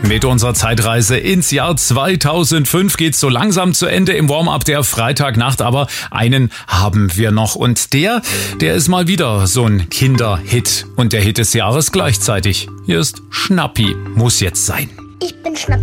Mit unserer Zeitreise ins Jahr 2005 geht's so langsam zu Ende im Warm-up der Freitagnacht, aber einen haben wir noch und der ist mal wieder so ein Kinderhit und der Hit des Jahres gleichzeitig. Hier ist Schnappi, muss jetzt sein. Ich bin Schnappi.